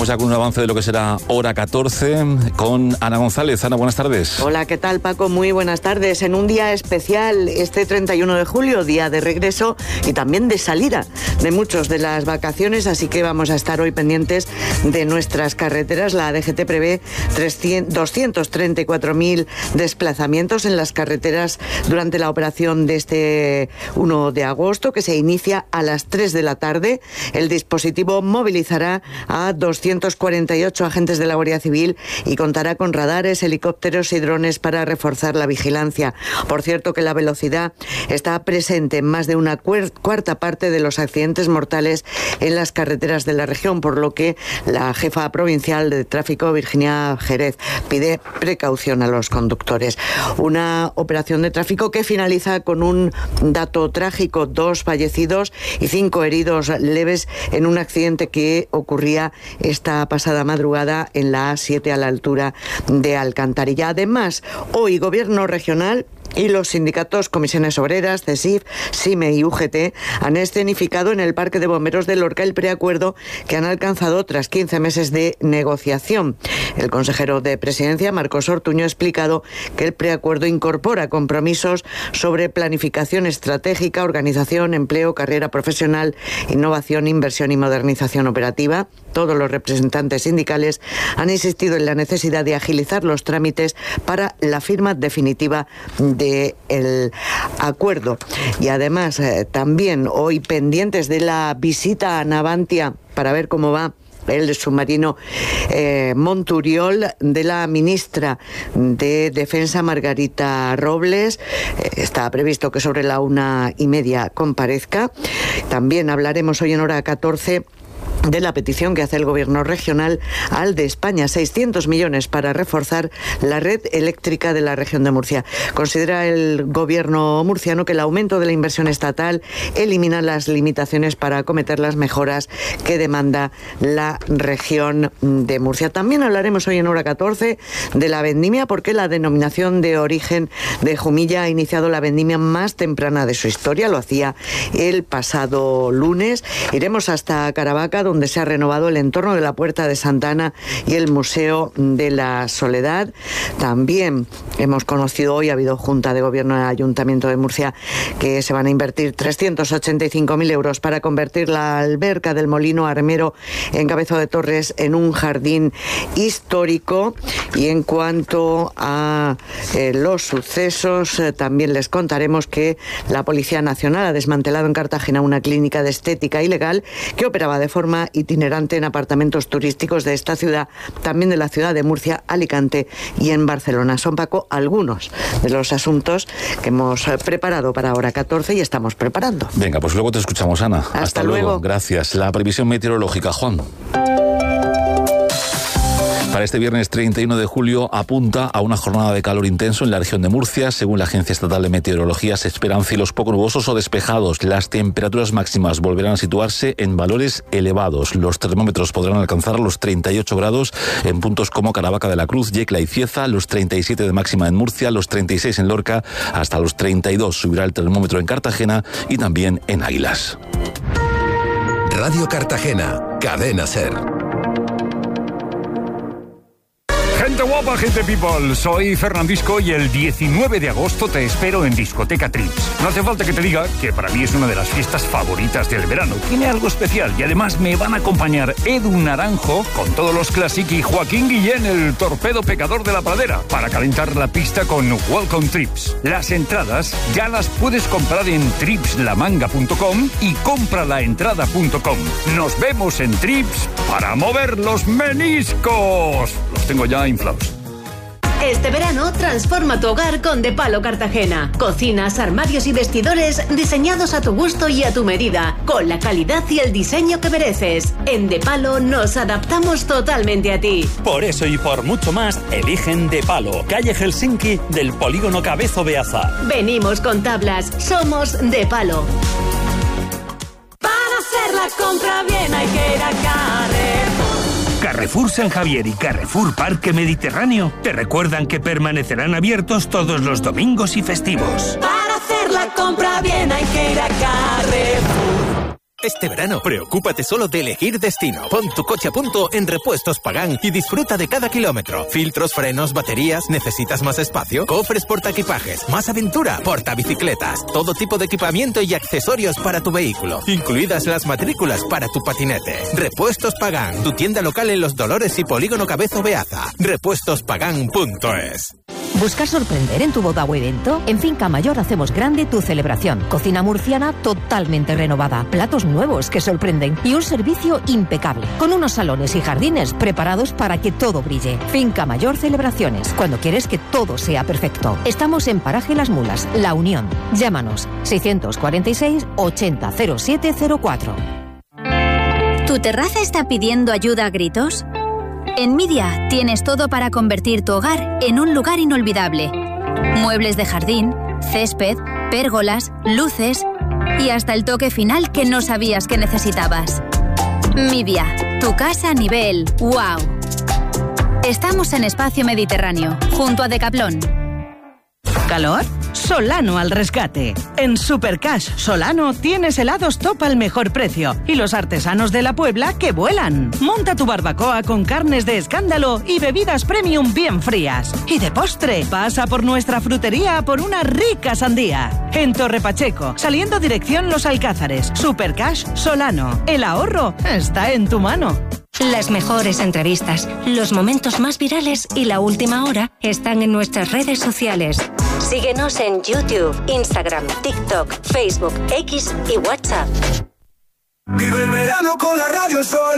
Vamos ya con un avance de lo que será hora 14 con Ana González. Ana, buenas tardes. Hola, ¿qué tal, Paco? Muy buenas tardes. En un día especial, este 31 de julio, día de regreso y también de salida de muchos de las vacaciones, así que vamos a estar hoy pendientes de nuestras carreteras. La DGT prevé 234.000 desplazamientos en las carreteras durante la operación de este 1 de agosto, que se inicia a las 3 de la tarde. El dispositivo movilizará a 248 agentes de la Guardia Civil y contará con radares, helicópteros y drones para reforzar la vigilancia. Por cierto, que la velocidad está presente en más de una cuarta parte de los accidentes mortales en las carreteras de la región, por lo que la jefa provincial de tráfico, Virginia Jerez, pide precaución a los conductores. Una operación de tráfico que finaliza con un dato trágico: 2 fallecidos y 5 heridos leves en un accidente que ocurría esta pasada madrugada en la A7 a la altura de Alcantarilla. Además, hoy Gobierno regional y los sindicatos Comisiones Obreras, CESIF, SIME y UGT han escenificado en el Parque de Bomberos de Lorca el preacuerdo que han alcanzado tras 15 meses de negociación. El consejero de Presidencia, Marcos Ortuño, ha explicado que el preacuerdo incorpora compromisos sobre planificación estratégica, organización, empleo, carrera profesional, innovación, inversión y modernización operativa. Todos los representantes sindicales han insistido en la necesidad de agilizar los trámites para la firma definitiva del acuerdo. Y además, también hoy pendientes de la visita a Navantia para ver cómo va el submarino Monturiol de la ministra de Defensa, Margarita Robles. Está previsto que sobre la 1:30 comparezca. También hablaremos hoy en hora 14 de la petición que hace el Gobierno regional al de España, 600 millones para reforzar la red eléctrica de la región de Murcia. Considera el Gobierno murciano que el aumento de la inversión estatal elimina las limitaciones para acometer las mejoras que demanda la región de Murcia. También hablaremos hoy en hora 14 de la vendimia, porque la denominación de origen de Jumilla ha iniciado la vendimia más temprana de su historia. Lo hacía el pasado lunes. Iremos hasta Caravaca, donde se ha renovado el entorno de la Puerta de Santa Ana y el Museo de la Soledad. También hemos conocido hoy, ha habido Junta de Gobierno del Ayuntamiento de Murcia, que se van a invertir 385.000 euros para convertir la alberca del Molino Armero en Cabezo de Torres en un jardín histórico. Y en cuanto a los sucesos, también les contaremos que la Policía Nacional ha desmantelado en Cartagena una clínica de estética ilegal que operaba de forma itinerante en apartamentos turísticos de esta ciudad, también de la ciudad de Murcia, Alicante y en Barcelona. Son, Paco, algunos de los asuntos que hemos preparado para hora 14 y estamos preparando. Venga, pues luego te escuchamos, Ana. Hasta luego. Gracias. La previsión meteorológica, Juan. Para este viernes 31 de julio apunta a una jornada de calor intenso en la región de Murcia. Según la Agencia Estatal de Meteorología, se esperan cielos poco nubosos o despejados. Las temperaturas máximas volverán a situarse en valores elevados. Los termómetros podrán alcanzar los 38 grados en puntos como Caravaca de la Cruz, Yecla y Cieza, los 37 de máxima en Murcia, los 36 en Lorca, hasta los 32 subirá el termómetro en Cartagena y también en Águilas. Radio Cartagena, Cadena SER. Gente guapa, gente people, soy Fernandisco y el 19 de agosto te espero en Discoteca Trips. No hace falta que te diga que para mí es una de las fiestas favoritas del verano. Tiene algo especial y además me van a acompañar Edu Naranjo con todos los Classic y Joaquín Guillén, el torpedo pecador de la pradera, para calentar la pista con Welcome Trips. Las entradas ya las puedes comprar en tripslamanga.com y compralaentrada.com. Nos vemos en Trips para mover los meniscos. Los tengo ya inflados. Este verano transforma tu hogar con De Palo Cartagena. Cocinas, armarios y vestidores diseñados a tu gusto y a tu medida, con la calidad y el diseño que mereces. En De Palo nos adaptamos totalmente a ti. Por eso y por mucho más, eligen De Palo, calle Helsinki del polígono Cabezo Beaza. Venimos con tablas, somos De Palo. Para hacer la compra bien hay que ir a Carrefour. Carrefour San Javier y Carrefour Parque Mediterráneo te recuerdan que permanecerán abiertos todos los domingos y festivos. Para hacer la compra bien hay que ir a Carrefour. Este verano, preocúpate solo de elegir destino. Pon tu coche a punto en Repuestos Pagán y disfruta de cada kilómetro. Filtros, frenos, baterías. ¿Necesitas más espacio? Cofres portaequipajes, más aventura, portabicicletas. Todo tipo de equipamiento y accesorios para tu vehículo. Incluidas las matrículas para tu patinete. Repuestos Pagán, tu tienda local en Los Dolores y Polígono Cabezo Beaza. repuestospagan.es. ¿Buscas sorprender en tu boda o evento? En Finca Mayor hacemos grande tu celebración. Cocina murciana totalmente renovada, platos nuevos que sorprenden y un servicio impecable, con unos salones y jardines preparados para que todo brille. Finca Mayor Celebraciones, cuando quieres que todo sea perfecto. Estamos en Paraje Las Mulas, La Unión. Llámanos 646 80 0704. ¿Tu terraza está pidiendo ayuda a gritos? En Midia tienes todo para convertir tu hogar en un lugar inolvidable. Muebles de jardín, césped, pérgolas, luces y hasta el toque final que no sabías que necesitabas. Midia, tu casa a nivel ¡wow! Estamos en Espacio Mediterráneo, junto a Decathlon. ¿Calor? Solano al rescate. En Supercash Solano tienes helados top al mejor precio y los artesanos de la Puebla que vuelan. Monta tu barbacoa con carnes de escándalo y bebidas premium bien frías. Y de postre, pasa por nuestra frutería por una rica sandía. En Torre Pacheco, saliendo dirección Los Alcázares. Supercash Solano. El ahorro está en tu mano. Las mejores entrevistas, los momentos más virales y la última hora están en nuestras redes sociales. Síguenos en YouTube, Instagram, TikTok, Facebook, X y WhatsApp. Vive el verano con la Radio Sol.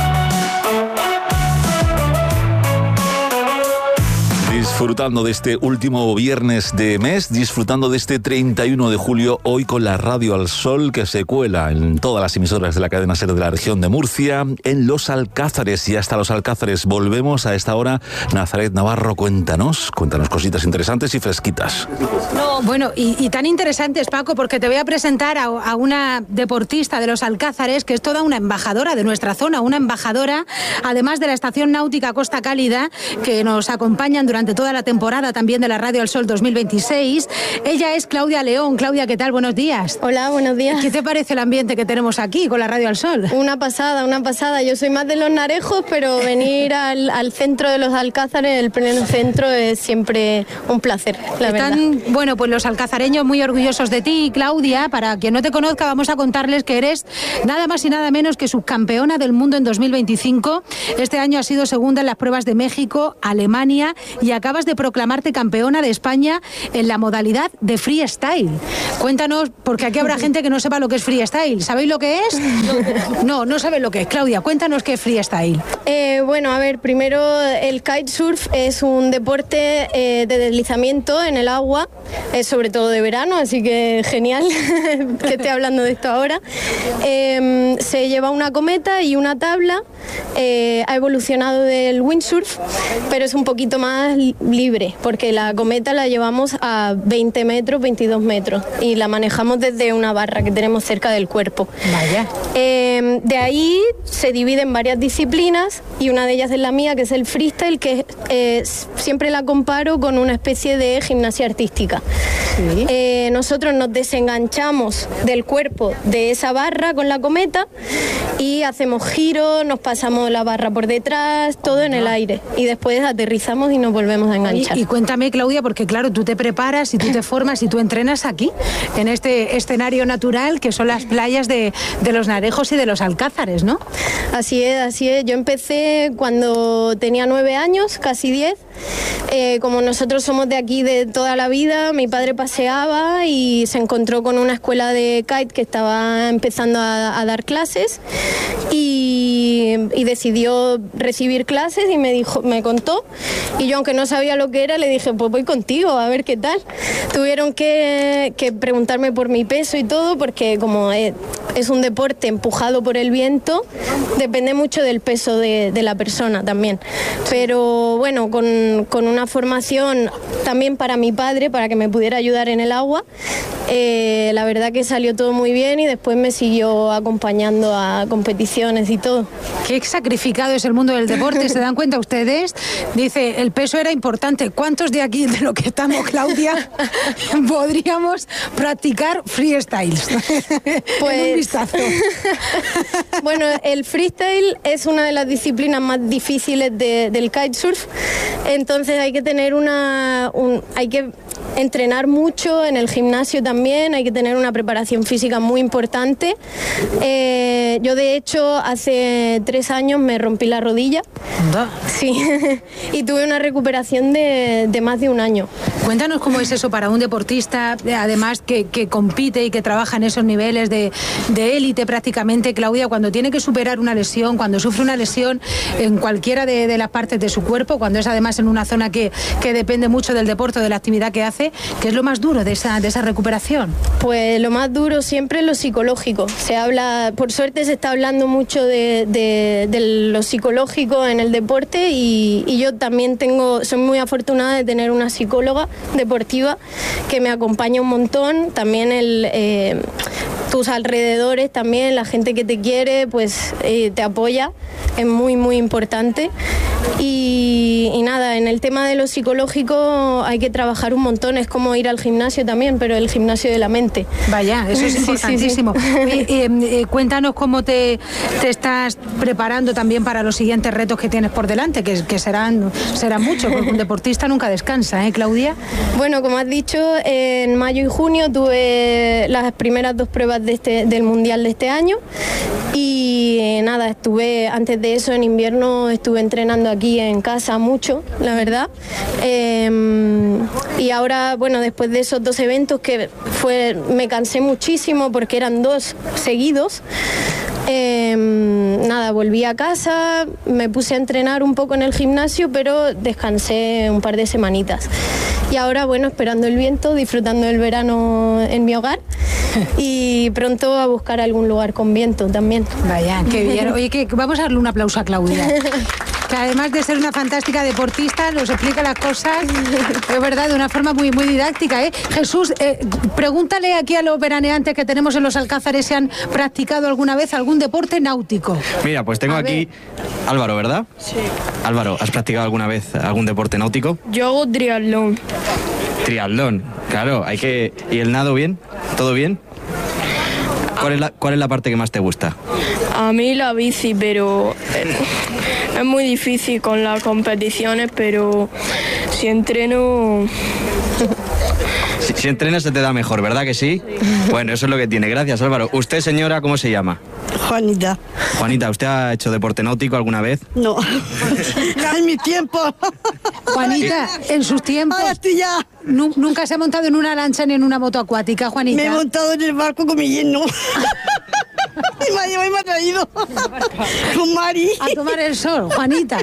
Disfrutando de este último viernes de mes, disfrutando de este 31 de julio, hoy con la Radio al Sol, que se cuela en todas las emisoras de la cadena SER de la región de Murcia, en Los Alcázares. Y hasta Los Alcázares volvemos a esta hora. Nazaret Navarro, cuéntanos cositas interesantes y fresquitas. No, bueno, y tan interesantes, Paco, porque te voy a presentar a una deportista de Los Alcázares, que es toda una embajadora de nuestra zona, una embajadora, además de la Estación Náutica Costa Cálida, que nos acompañan durante toda la temporada también de la Radio al Sol 2026. Ella es Claudia León. Claudia, ¿qué tal? Buenos días. Hola, buenos días. ¿Qué te parece el ambiente que tenemos aquí con la Radio al Sol? Una pasada. Yo soy más de Los Narejos, pero venir al centro de Los Alcázares, el pleno centro, es siempre un placer, la verdad. Bueno, pues los alcazareños muy orgullosos de ti, Claudia. Para quien no te conozca, vamos a contarles que eres nada más y nada menos que subcampeona del mundo en 2025. Este año has sido segunda en las pruebas de México, Alemania, y acabas de proclamarte campeona de España en la modalidad de freestyle. Cuéntanos, porque aquí habrá gente que no sepa lo que es freestyle. ¿Sabéis lo que es? No sabéis lo que es. Claudia, cuéntanos qué es freestyle. Bueno, a ver, primero el kitesurf es un deporte de deslizamiento en el agua, es sobre todo de verano, así que genial que esté hablando de esto ahora. Se lleva una cometa y una tabla, ha evolucionado del windsurf, pero es un poquito más libre, porque la cometa la llevamos a 20 metros, 22 metros, y la manejamos desde una barra que tenemos cerca del cuerpo. Vaya. De ahí se divide en varias disciplinas, y una de ellas es la mía, que es el freestyle, que siempre la comparo con una especie de gimnasia artística. Sí. Nosotros nos desenganchamos del cuerpo de esa barra con la cometa y hacemos giros, nos pasamos la barra por detrás, todo en el aire, y después aterrizamos y nos volvemos a enganchar. Y cuéntame, Claudia, porque claro, tú te preparas y tú te formas y tú entrenas aquí, en este escenario natural que son las playas de Los Narejos y de Los Alcázares, ¿no? Así es. Yo empecé cuando tenía 9 años, casi 10. Como nosotros somos de aquí de toda la vida, mi padre paseaba y se encontró con una escuela de kite que estaba empezando a dar clases, y decidió recibir clases y me contó, y yo, aunque no sabía lo que era, le dije, pues voy contigo a ver qué tal. Tuvieron que preguntarme por mi peso y todo, porque como es un deporte empujado por el viento, depende mucho del peso de la persona también, pero bueno, con una formación también para mi padre, para que me pudiera ayudar en el agua, La verdad que salió todo muy bien y después me siguió acompañando a competiciones y todo. Qué sacrificado es el mundo del deporte, ¿se dan cuenta ustedes? Dice, el peso era importante. ¿Cuántos de aquí, de lo que estamos, Claudia, podríamos practicar freestyles? Pues, en un vistazo. Bueno, el freestyle es una de las disciplinas más difíciles del kitesurf, entonces hay que tener hay que entrenar mucho en el gimnasio también, hay que tener una preparación física muy importante. Yo de hecho hace 3 años me rompí la rodilla. Sí, y tuve una recuperación de más de 1 año. Cuéntanos cómo es eso para un deportista, además que compite y que trabaja en esos niveles de élite prácticamente, Claudia, cuando tiene que superar una lesión, cuando sufre una lesión en cualquiera de las partes de su cuerpo, cuando es además en una zona que depende mucho del deporte, de la actividad que hace. ¿Qué es lo más duro de esa recuperación? Pues lo más duro siempre es lo psicológico. Se habla, por suerte se está hablando mucho de lo psicológico en el deporte y yo también soy muy afortunada de tener una psicóloga deportiva que me acompaña un montón. También tus alrededores, también la gente que te quiere, pues te apoya, es muy muy importante. Y nada, en el tema de lo psicológico hay que trabajar un montón, es como ir al gimnasio también, pero el gimnasio de la mente. Vaya, eso es importantísimo. Sí. Cuéntanos cómo te estás preparando también para los siguientes retos que tienes por delante, que serán muchos, porque un deportista nunca descansa, ¿eh, Claudia? Bueno, como has dicho, en mayo y junio tuve las primeras 2 pruebas del Mundial de este año y nada, antes de eso en invierno estuve entrenando aquí en casa mucho, la verdad. Y ahora, bueno, después de esos 2 eventos me cansé muchísimo porque eran 2 seguidos. Nada, volví a casa, me puse a entrenar un poco en el gimnasio, pero descansé un par de semanitas. Y ahora, bueno, esperando el viento, disfrutando del verano en mi hogar y pronto a buscar algún lugar con viento también. Vaya, qué bien. Oye, vamos a darle un aplauso a Claudia. Que además de ser una fantástica deportista, nos explica las cosas, es verdad, de una forma muy, muy didáctica, ¿eh? Jesús, pregúntale aquí a los veraneantes que tenemos en los Alcázares si han practicado alguna vez algún deporte náutico. Mira, pues tengo aquí Álvaro, ¿verdad? Sí. Álvaro, ¿has practicado alguna vez algún deporte náutico? Yo hago triatlón. Triatlón, claro, ¿Y el nado bien? ¿Todo bien? ¿Cuál es la parte que más te gusta? A mí la bici, pero es muy difícil con las competiciones, pero si entreno... Si entrenas se te da mejor, ¿verdad que sí? Bueno, eso es lo que tiene. Gracias, Álvaro. ¿Usted, señora, cómo se llama? Juanita. Juanita, ¿usted ha hecho deporte náutico alguna vez? No. En mi tiempo. Juanita, en sus tiempos. Ahora estoy ya. Nunca se ha montado en una lancha ni en una moto acuática, Juanita. Me he montado en el barco con mi yerno. Y me ha traído con Mari. A tomar el sol, Juanita.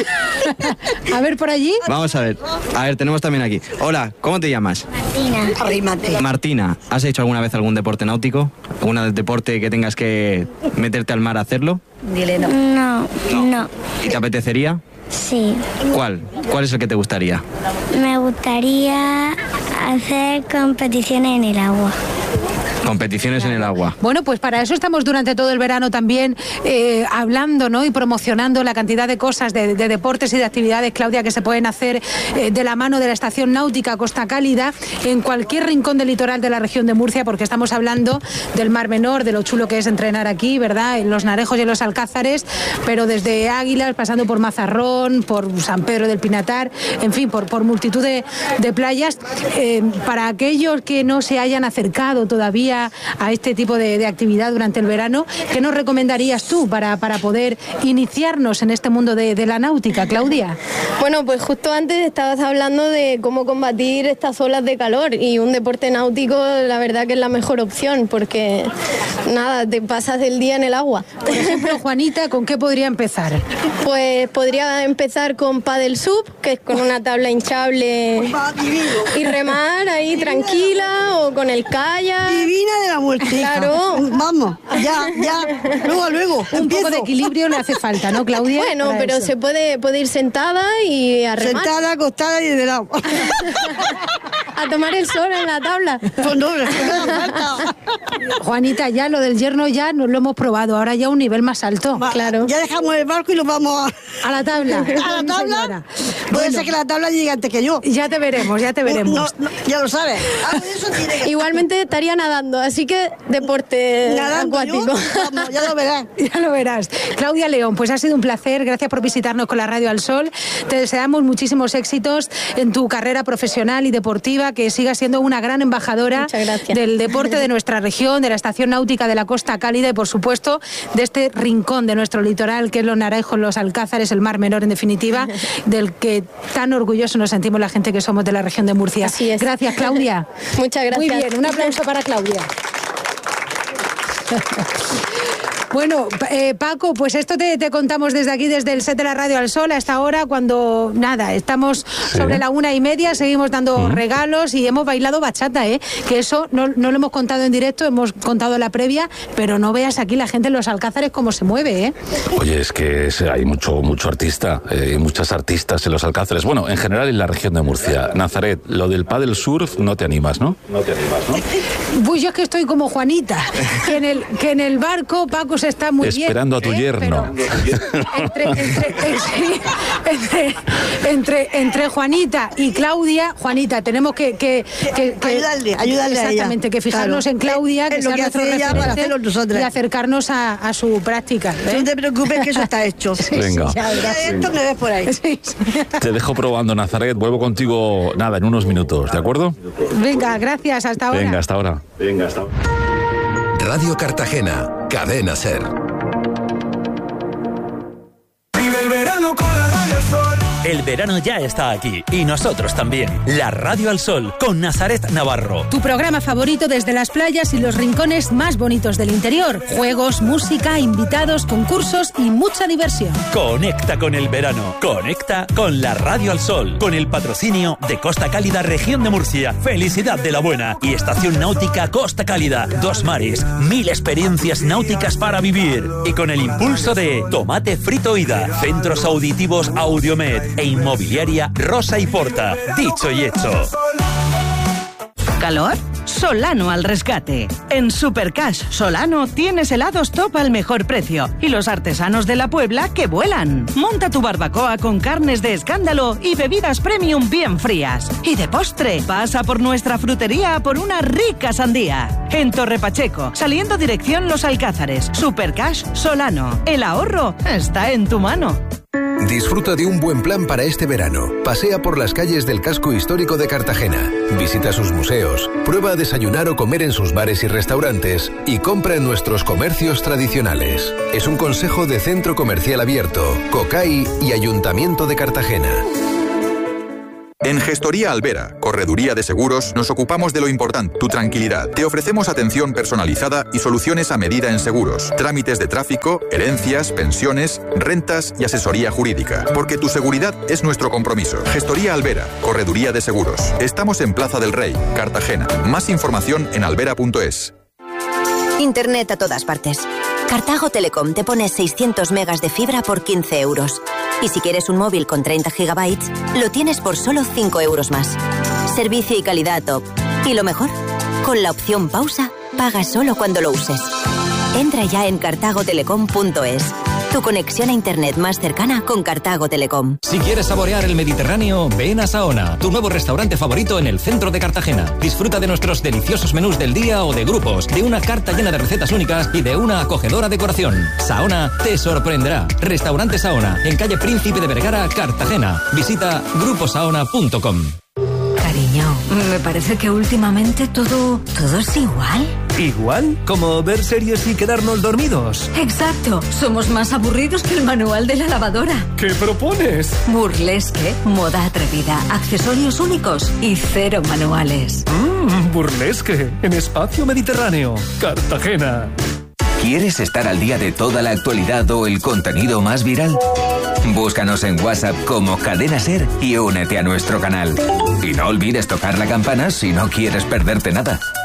A ver, por allí. Vamos a ver. Tenemos también aquí. Hola, ¿cómo te llamas? Martina. Martina, ¿has hecho alguna vez algún deporte náutico? ¿Algún deporte que tengas que meterte al mar a hacerlo? Dile no. No. ¿Y te apetecería? Sí. ¿Cuál es el que te gustaría? Me gustaría hacer competiciones en el agua. Competiciones en el agua. Bueno, pues para eso estamos durante todo el verano también hablando, ¿no? Y promocionando la cantidad de cosas, de deportes y de actividades, Claudia, que se pueden hacer de la mano de la Estación Náutica Costa Cálida en cualquier rincón del litoral de la región de Murcia, porque estamos hablando del Mar Menor, de lo chulo que es entrenar aquí, ¿verdad? En los Narejos y en los Alcázares, pero desde Águilas, pasando por Mazarrón, por San Pedro del Pinatar, en fin, por multitud de playas. Para aquellos que no se hayan acercado todavía a este tipo de actividad durante el verano, ¿qué nos recomendarías tú para poder iniciarnos en este mundo de la náutica, Claudia? Bueno, pues justo antes estabas hablando de cómo combatir estas olas de calor y un deporte náutico la verdad que es la mejor opción porque nada, te pasas el día en el agua. Por ejemplo, Juanita, ¿con qué podría empezar? Pues podría empezar con paddle sub, que es con una tabla hinchable y remar ahí tranquila, o con el kayak. Divina de la muerte. Claro. Vamos, ya. Luego. Un poco de equilibrio le hace falta, ¿no, Claudia? Bueno, pero eso se puede ir sentada y a remar. Sentada, acostada y de lado. a tomar el sol en la tabla. Pues no, me falta. Juanita, ya lo del yerno ya nos lo hemos probado, ahora ya un nivel más alto. Claro. Ya dejamos el barco y nos vamos a la tabla. ¿A la tabla? Puede ser que la tabla llegue antes que yo. Ya te veremos, ya te veremos. No, ya lo sabes. Eso tiene que... Igualmente estaría nadando, así que deporte acuático. Vamos, ya lo verás. Ya lo verás. Claudia León, pues ha sido un placer, gracias por visitarnos con la Radio al Sol. Te deseamos muchísimos éxitos en tu carrera profesional y deportiva, que sigas siendo una gran embajadora del deporte de nuestra región, de la Estación Náutica de la Costa Cálida y, por supuesto, de este rincón de nuestro litoral, que es los Narejos, los Alcázares, el Mar Menor, en definitiva, del que tan orgullosos nos sentimos la gente que somos de la región de Murcia. Así es. Gracias, Claudia. Muchas gracias. Muy bien, un aplauso para Claudia. Bueno, Paco, pues esto te contamos desde aquí, desde el set de la Radio al Sol, a esta hora, cuando, nada, estamos sobre la 1:30, seguimos dando regalos y hemos bailado bachata, que eso no lo hemos contado en directo, hemos contado la previa, pero no veas aquí la gente en los Alcázares cómo se mueve, Oye, es que hay mucho artista, muchas artistas en los Alcázares. Bueno, en general en la región de Murcia. Nazaret, lo del pádel surf no te animas, ¿no? Pues yo es que estoy como Juanita, que en el barco Paco se está muy bien. Esperando a tu yerno. Entre Juanita y Claudia, Juanita, tenemos que ayudarle exactamente, que fijarnos en Claudia, que es lo sea que nuestro hace ella para hacerlo referente, nosotros. y acercarnos a su práctica. No te preocupes, que eso está hecho. Venga. Esto me ves por ahí. Te dejo probando, Nazaret. Vuelvo contigo, nada, en unos minutos, ¿de acuerdo? Venga, gracias, hasta ahora. Venga, hasta ahora. Radio Cartagena, Cadena Ser. Vive el verano con la Radio al Sol. El verano ya está aquí y nosotros también. La Radio al Sol con Nazaret Navarro. Tu programa favorito desde las playas y los rincones más bonitos del interior. Juegos, música, invitados, concursos y mucha diversión. Conecta con el verano. Conecta con la Radio al Sol. Con el patrocinio de Costa Cálida, Región de Murcia. Felicidad de la Buena. Y Estación Náutica Costa Cálida. 2 mares. 1000 experiencias náuticas para vivir. Y con el impulso de Tomate Frito Ida. Centros Auditivos Audiomed. E Inmobiliaria Rosa y Porta. Dicho y hecho. ¿Calor? Solano al rescate. En Supercash Solano tienes helados top al mejor precio y los artesanos de la Puebla que vuelan. Monta tu barbacoa con carnes de escándalo y bebidas premium bien frías. Y de postre, pasa por nuestra frutería por una rica sandía. En Torre Pacheco, saliendo dirección Los Alcázares. Supercash Solano. El ahorro está en tu mano. Disfruta de un buen plan para este verano. Pasea por las calles del casco histórico de Cartagena. Visita sus museos. Prueba a desayunar o comer en sus bares y restaurantes. Y compra en nuestros comercios tradicionales. Es un consejo de Centro Comercial Abierto, COCAI y Ayuntamiento de Cartagena. En Gestoría Albera, Correduría de Seguros, nos ocupamos de lo importante, tu tranquilidad. Te ofrecemos atención personalizada y soluciones a medida en seguros, trámites de tráfico, herencias, pensiones, rentas y asesoría jurídica. Porque tu seguridad es nuestro compromiso. Gestoría Albera, Correduría de Seguros. Estamos en Plaza del Rey, Cartagena. Más información en albera.es. Internet a todas partes. Cartago Telecom te pone 600 megas de fibra por 15 euros. Y si quieres un móvil con 30 gigabytes, lo tienes por solo 5 euros más. Servicio y calidad top. Y lo mejor, con la opción pausa, pagas solo cuando lo uses. Entra ya en cartagotelecom.es. Tu conexión a internet más cercana con Cartago Telecom. Si quieres saborear el Mediterráneo, ven a Saona, tu nuevo restaurante favorito en el centro de Cartagena. Disfruta de nuestros deliciosos menús del día o de grupos, de una carta llena de recetas únicas y de una acogedora decoración. Saona te sorprenderá. Restaurante Saona, en calle Príncipe de Vergara, Cartagena. Visita gruposaona.com. Cariño, me parece que últimamente todo es igual. ¿Igual? ¿Como ver series y quedarnos dormidos? Exacto, somos más aburridos que el manual de la lavadora. ¿Qué propones? Burlesque, moda atrevida, accesorios únicos y 0 manuales. Burlesque, en Espacio Mediterráneo, Cartagena. ¿Quieres estar al día de toda la actualidad o el contenido más viral? Búscanos en WhatsApp como Cadena Ser y únete a nuestro canal. Y no olvides tocar la campana si no quieres perderte nada.